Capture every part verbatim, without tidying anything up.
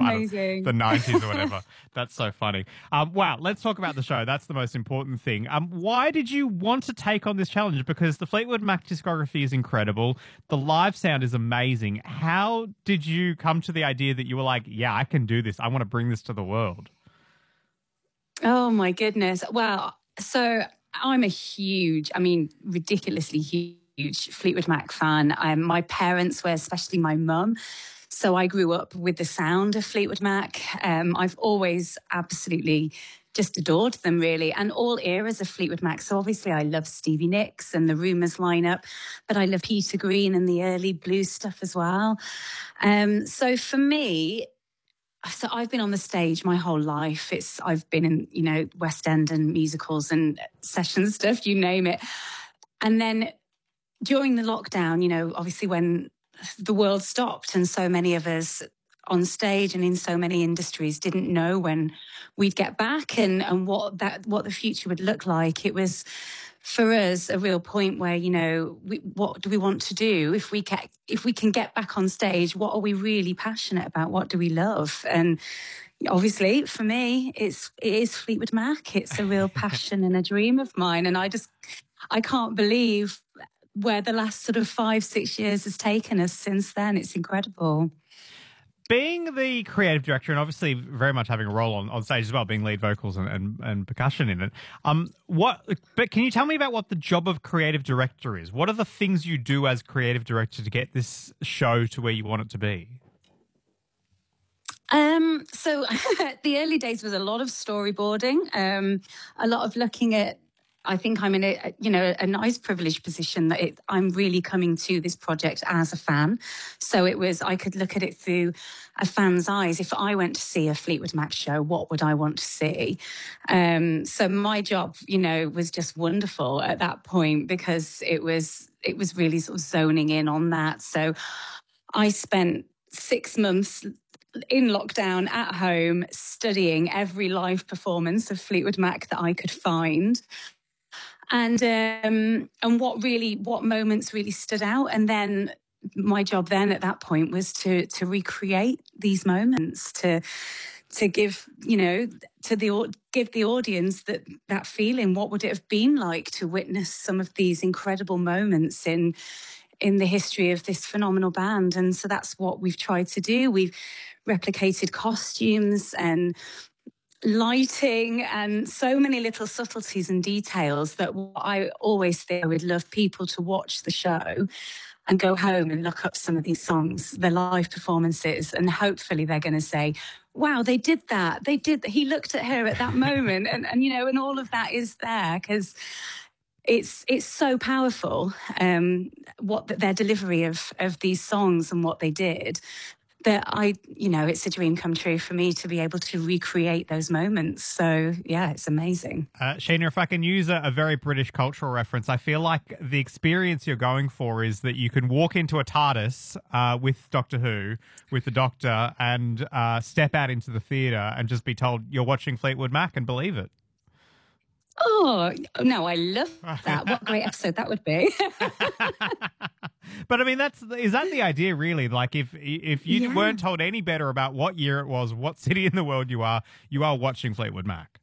I don't- Amazing. the nineties or whatever. That's so funny. Um, wow, let's talk about the show. That's the most important thing. Um, why did you want to take on this challenge? Because the Fleetwood Mac discography is incredible. The live sound is amazing. How did you come to the idea that you were like, yeah, I can do this. I want to bring this to the world? Oh, my goodness. Well, so I'm a huge, I mean, ridiculously huge Fleetwood Mac fan. Um, my parents were, especially my mum. So I grew up with the sound of Fleetwood Mac. Um, I've always absolutely just adored them, really, and all eras of Fleetwood Mac. So obviously I love Stevie Nicks and the Rumours lineup, but I love Peter Green and the early blues stuff as well. Um, so for me, so I've been on the stage my whole life. It's I've been in, you know, West End and musicals and session stuff, you name it. And then during the lockdown, you know, obviously when the world stopped and so many of us on stage and in so many industries didn't know when we'd get back and, and what that what the future would look like. It was for us a real point where, you know, we, what do we want to do if we can if we can get back on stage? What are we really passionate about? What do we love? And obviously for me it's it is Fleetwood Mac. It's a real passion and a dream of mine, and I just I can't believe where the last sort of five, six years has taken us since then. It's incredible. Being the creative director and obviously very much having a role on, on stage as well, being lead vocals and, and, and percussion in it, um, what? But can you tell me about what the job of creative director is? What are the things you do as creative director to get this show to where you want it to be? Um, so the early days was a lot of storyboarding, um, a lot of looking at, I think I'm in a, you know, a nice privileged position that it, I'm really coming to this project as a fan. So it was, I could look at it through a fan's eyes. If I went to see a Fleetwood Mac show, what would I want to see? Um, so my job, you know, was just wonderful at that point because it was, it was really sort of zoning in on that. So I spent six months in lockdown at home studying every live performance of Fleetwood Mac that I could find. And um, and what really, what moments really stood out. And then my job then at that point was to to recreate these moments, to to give, you know, to the give the audience that that feeling. What would it have been like to witness some of these incredible moments in in the history of this phenomenal band? And so that's what we've tried to do. We've replicated costumes and lighting and so many little subtleties and details that I always think I would love people to watch the show and go home and look up some of these songs, the live performances, and hopefully they're going to say, wow, they did that. They did. He looked at her at that moment. And, and, you know, and all of that is there because it's it's so powerful, um, what their delivery of, of these songs and what they did. That I, you know, it's a dream come true for me to be able to recreate those moments. So, yeah, it's amazing. Uh, Sheena, if I can use a, a very British cultural reference, I feel like the experience you're going for is that you can walk into a TARDIS uh, with Doctor Who, with the Doctor, and uh, step out into the theatre and just be told you're watching Fleetwood Mac and believe it. Oh, no, I love that. What a great episode that would be. But I mean, that's is that the idea, really? Like, if if you Yeah. weren't told any better about what year it was, what city in the world you are, you are watching Fleetwood Mac.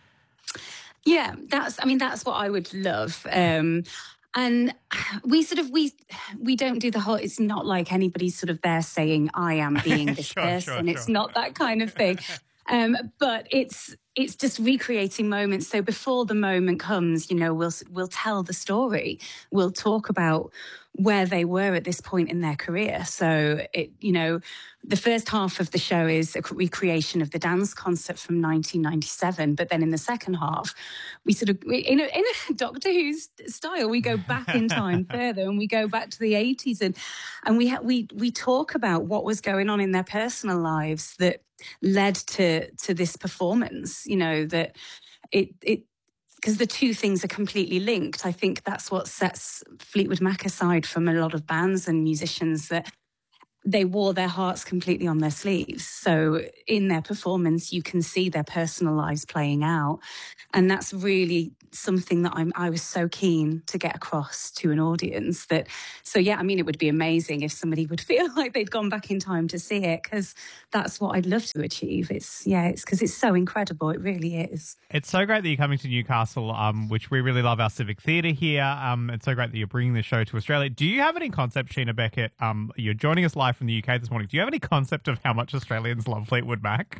Yeah, that's, I mean, that's what I would love. Um, and we sort of, we we don't do the whole, it's not like anybody's sort of there saying, I am being this Sure, person. sure, It's sure. not that kind of thing. Um, but it's it's just recreating moments. So before the moment comes, you know, we'll we'll tell the story. We'll talk about where they were at this point in their career. So it, you know, the first half of the show is a recreation of the dance concert from nineteen ninety-seven. But then in the second half, we sort of, in a, in a Doctor Who style, we go back in time further and we go back to the eighties and and we ha- we we talk about what was going on in their personal lives that led to to this performance. You know, that it it. Because the two things are completely linked. I think that's what sets Fleetwood Mac aside from a lot of bands and musicians, that they wore their hearts completely on their sleeves. So in their performance, you can see their personal lives playing out. And that's really something that I'm, I was so keen to get across to an audience that, so yeah, I mean, it would be amazing if somebody would feel like they'd gone back in time to see it, because that's what I'd love to achieve. It's, yeah, it's because it's so incredible. It really is. It's so great that you're coming to Newcastle, um, which we really love our Civic Theatre here. Um, it's so great that you're bringing the show to Australia. Do you have any concept, Sheena Beckett? Um, you're joining us live from the U K this morning. Do you have any concept of how much Australians love Fleetwood Mac?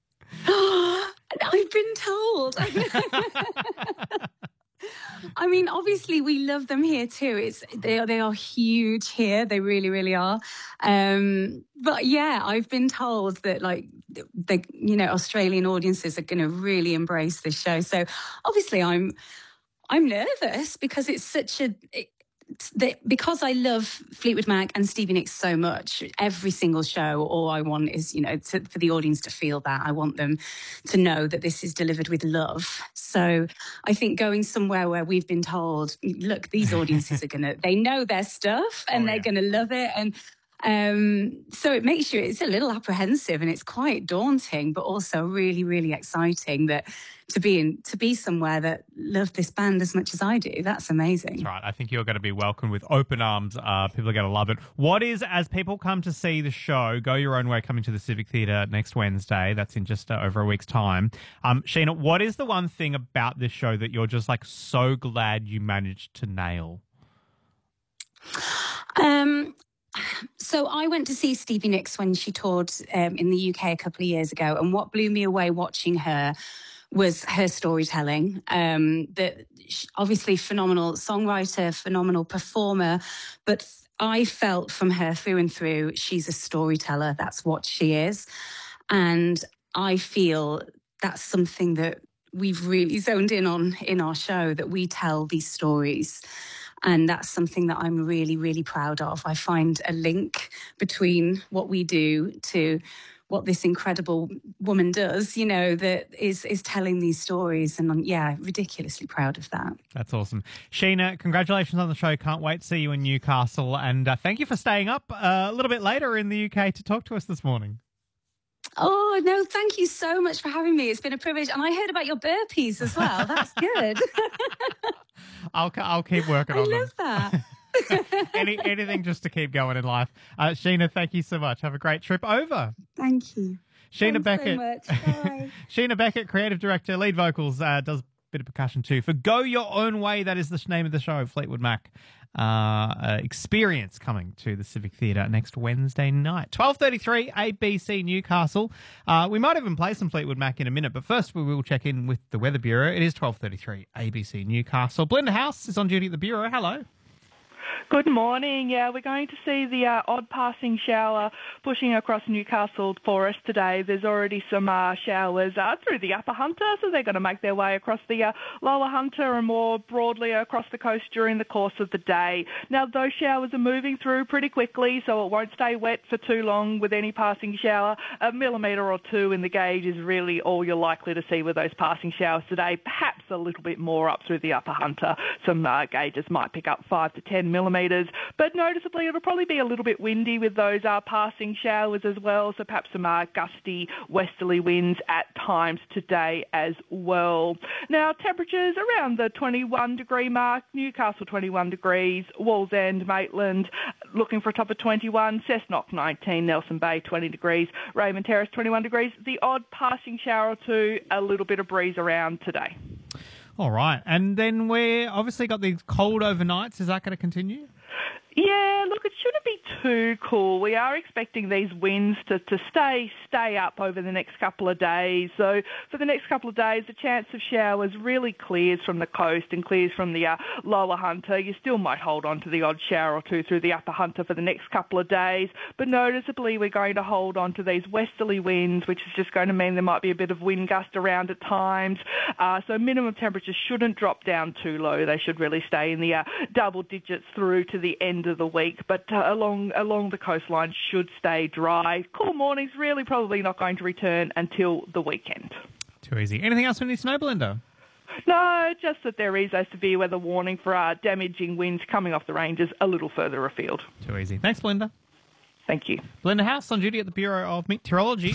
I've been told. I mean, obviously, we love them here too. It's they are they are huge here. They really, really are. Um, but yeah, I've been told that like the you know Australian audiences are going to really embrace this show. So obviously, I'm I'm nervous because it's such a. It, The, because I love Fleetwood Mac and Stevie Nicks so much, every single show, all I want is, you know, to, for the audience to feel that. I want them to know that this is delivered with love. So I think going somewhere where we've been told, look, these audiences are going to, they know their stuff and oh, they're yeah. going to love it. And um, so it makes you, it's a little apprehensive and it's quite daunting, but also really, really exciting that to be in, to be somewhere that love this band as much as I do. That's amazing. That's right. I think you're going to be welcomed with open arms. Uh, people are going to love it. What is, as people come to see the show, Go Your Own Way, coming to the Civic Theatre next Wednesday, that's in just uh, over a week's time. Um, Sheena, what is the one thing about this show that you're just like so glad you managed to nail? Um, So I went to see Stevie Nicks when she toured um, in the U K a couple of years ago, and what blew me away watching her was her storytelling. Um, that obviously phenomenal songwriter, phenomenal performer, but I felt from her through and through, she's a storyteller. That's what she is. And I feel that's something that we've really zoned in on in our show, that we tell these stories. And that's something that I'm really, really proud of. I find a link between what we do to what this incredible woman does, you know, that is is telling these stories. And I'm, yeah, ridiculously proud of that. That's awesome. Sheena, congratulations on the show. Can't wait to see you in Newcastle. And uh, thank you for staying up uh, a little bit later in the U K to talk to us this morning. Oh, no, thank you so much for having me. It's been a privilege. And I heard about your burpees as well. That's good. I'll I'll keep working on them. I love that. Any, anything just to keep going in life. Uh, Sheena, thank you so much. Have a great trip over. Thank you. Sheena Thanks Beckett. so much. Bye. Sheena Beckett, creative director, lead vocals, uh, does a bit of percussion too. For Go Your Own Way, that is the name of the show, Fleetwood Mac. Uh, uh, experience coming to the Civic Theatre next Wednesday night. twelve thirty-three, A B C Newcastle. Uh, we might even play some Fleetwood Mac in a minute, but first we will check in with the Weather Bureau. It is twelve thirty-three, A B C Newcastle. Belinda House is on duty at the Bureau. Hello. Good morning. Yeah, we're going to see the uh, odd passing shower pushing across Newcastle for us today. There's already some uh, showers uh, through the Upper Hunter, so they're going to make their way across the uh, Lower Hunter and more broadly across the coast during the course of the day. Now, those showers are moving through pretty quickly, so it won't stay wet for too long with any passing shower. A millimetre or two in the gauge is really all you're likely to see with those passing showers today, perhaps a little bit more up through the Upper Hunter. Some uh, gauges might pick up five to ten millimetres. But noticeably, it'll probably be a little bit windy with those uh, passing showers as well, so perhaps some uh, gusty westerly winds at times today as well. Now, temperatures around the twenty-one degree mark, Newcastle twenty-one degrees, Wallsend, Maitland looking for a top of twenty-one, Cessnock nineteen, Nelson Bay twenty degrees, Raymond Terrace twenty-one degrees. The odd passing shower or two, a little bit of breeze around today. All right. And then we obviously got these cold overnights. Is that going to continue? Yeah, look, it shouldn't be too cool. We are expecting these winds to, to stay stay up over the next couple of days. So for the next couple of days, the chance of showers really clears from the coast and clears from the uh, Lower Hunter. You still might hold on to the odd shower or two through the Upper Hunter for the next couple of days, but noticeably we're going to hold on to these westerly winds, which is just going to mean there might be a bit of wind gust around at times. Uh, so minimum temperatures shouldn't drop down too low. They should really stay in the uh, double digits through to the end of the week, but uh, along along the coastline should stay dry. Cool mornings really probably not going to return until the weekend. Too easy. Anything else we need to know, Belinda? No, just that there is a severe weather warning for uh, damaging winds coming off the ranges a little further afield. Too easy. Thanks, Belinda. Thank you. Belinda House on duty at the Bureau of Meteorology.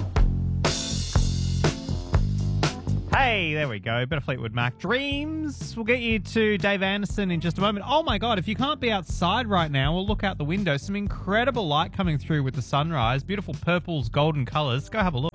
Hey, there we go. Bit of Fleetwood Mac. Dreams. We'll get you to Dave Anderson in just a moment. Oh my God, if you can't be outside right now, we'll look out the window. Some incredible light coming through with the sunrise. Beautiful purples, golden colours. Go have a look.